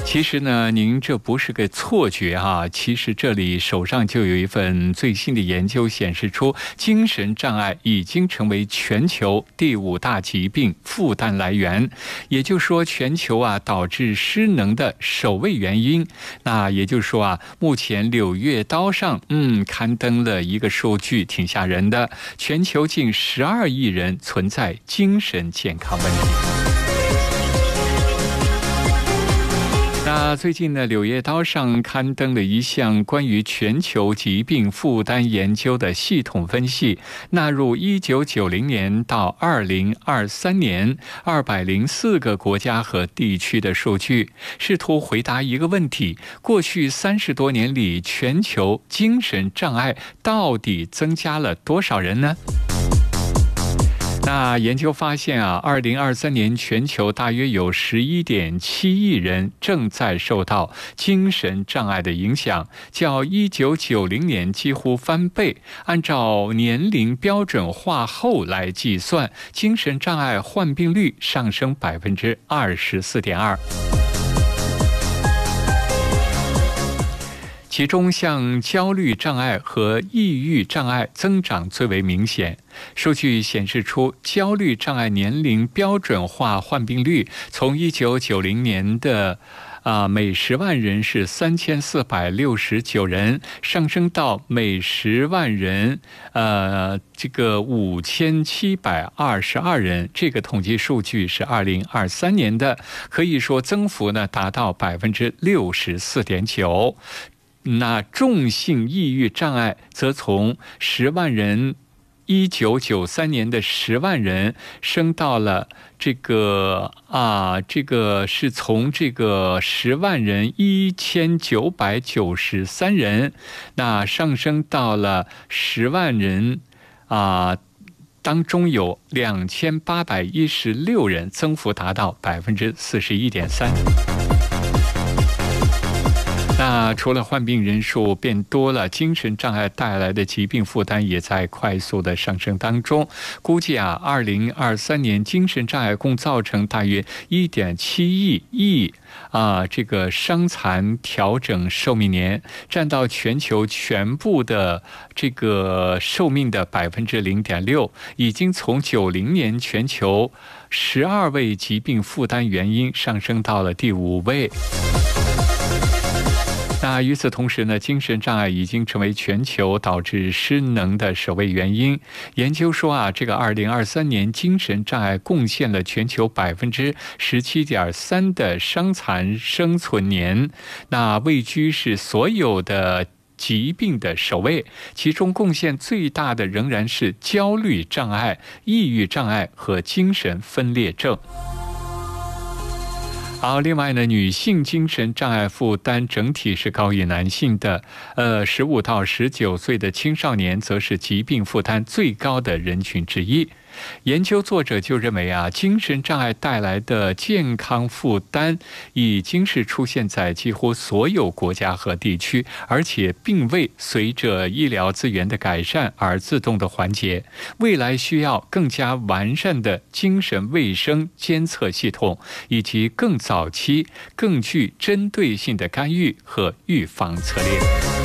其实呢，您这不是个错觉哈。其实这里手上就有一份最新的研究显示出，精神障碍已经成为全球第5大疾病负担来源，也就是说，全球导致失能的首位原因。那也就是说目前《柳叶刀》上刊登了一个数据，挺吓人的，全球近12亿人存在精神健康问题。那最近呢，《柳叶刀》上刊登了一项关于全球疾病负担研究的系统分析，纳入1990年到2023年204个国家和地区的数据，试图回答一个问题：过去30多年里，全球精神障碍到底增加了多少人呢？那研究发现2023年全球大约有11.7亿人正在受到精神障碍的影响，较1990年几乎翻倍。按照年龄标准化后来计算，精神障碍患病率上升24.2%。其中像焦虑障碍和抑郁障碍增长最为明显。数据显示出，焦虑障碍年龄标准化患病率从1990年的每10万人是3469人，上升到每10万人5722人。这个统计数据是2023年的，可以说增幅呢达到64.9%。那重性抑郁障碍则从10万人1993年的10万人升到了这个是从10万人1993人，那上升到了10万人当中有2816人，增幅达到41.3%。那除了患病人数变多了，精神障碍带来的疾病负担也在快速的上升当中。估计2023年精神障碍共造成大约1.7亿这个伤残调整寿命年，占到全球全部的这个寿命的0.6%，已经从90年全球12位疾病负担原因上升到了第5位。那与此同时呢，精神障碍已经成为全球导致失能的首位原因。研究说这个2023年精神障碍贡献了全球17.3%的伤残生存年，那位居是所有的疾病的首位，其中贡献最大的仍然是焦虑障碍、抑郁障碍和精神分裂症。好，另外呢，女性精神障碍负担整体是高于男性的，15到19岁的青少年则是疾病负担最高的人群之一。研究作者就认为精神障碍带来的健康负担已经是出现在几乎所有国家和地区，而且并未随着医疗资源的改善而自动的缓解。未来需要更加完善的精神卫生监测系统，以及更早期、更具针对性的干预和预防策略。